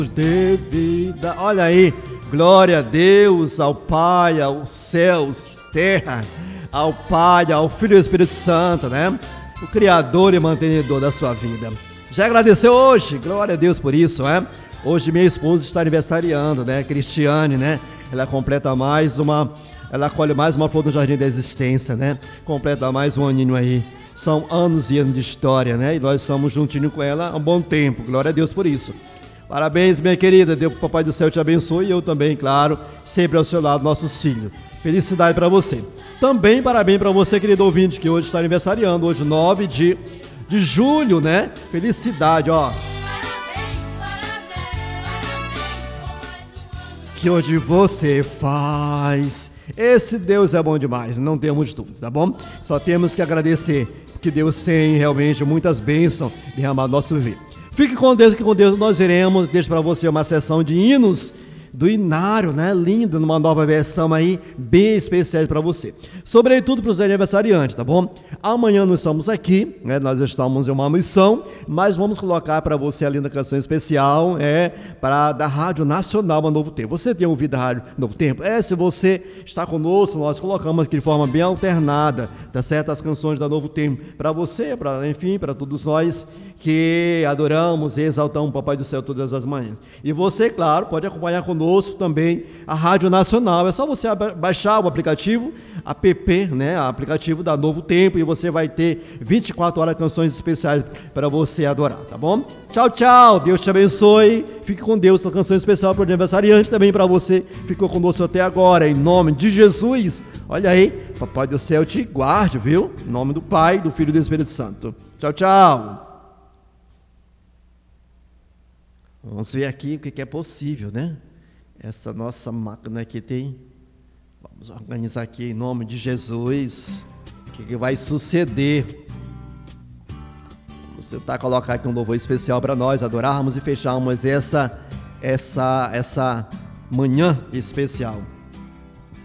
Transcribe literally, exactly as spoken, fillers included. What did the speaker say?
De vida, olha aí, glória a Deus, ao Pai, aos céus, terra, ao Pai, ao Filho e ao Espírito Santo, né? O Criador e mantenedor da sua vida. Já agradeceu hoje? Glória a Deus por isso, né? Hoje minha esposa está aniversariando, né? Cristiane, né? Ela completa mais uma, ela colhe mais uma flor do jardim da existência, né? Completa mais um aninho aí. São anos e anos de história, né? E nós estamos juntinho com ela há um bom tempo. Glória a Deus por isso. Parabéns, minha querida. Deus, Papai do Céu te abençoe. E eu também, claro, sempre ao seu lado, nossos filhos. Felicidade para você. Também parabéns para você, querido ouvinte, que hoje está aniversariando. Hoje, nove de, de julho, né? Felicidade, ó. Que hoje você faz. Esse Deus é bom demais, não temos dúvida, tá bom? Só temos que agradecer, porque Deus tem realmente muitas bênçãos derramado no nosso viver. Fique com Deus, que com Deus nós iremos. Deixo para você uma sessão de hinos do Inário, né? Linda, numa nova versão aí, bem especial para você. Sobretudo para os aniversariantes, tá bom? Amanhã nós estamos aqui, né? Nós estamos em uma missão, mas vamos colocar para você a linda canção especial, é, para da Rádio Nacional a Novo Tempo. Você tem ouvido a Rádio Novo Tempo? É, se você está conosco, nós colocamos aqui de forma bem alternada, tá certo? As canções da Novo Tempo para você, para, enfim, para todos nós que adoramos e exaltamos o Papai do Céu todas as manhãs. E você, claro, pode acompanhar conosco também a Rádio Nacional. É só você baixar o aplicativo, app, né, o aplicativo da Novo Tempo, e você vai ter vinte e quatro horas canções especiais para você adorar, tá bom? Tchau, tchau, Deus te abençoe. Fique com Deus, uma canção especial para o aniversariante, também para você, ficou conosco até agora, em nome de Jesus. Olha aí, Papai do Céu te guarde, viu? Em nome do Pai, do Filho e do Espírito Santo. Tchau, tchau. Vamos ver aqui o que é possível, né? Essa nossa máquina aqui tem. Vamos organizar aqui em nome de Jesus. O que vai suceder? Vamos tentar colocar aqui um louvor especial para nós adorarmos e fecharmos essa, essa, essa manhã especial.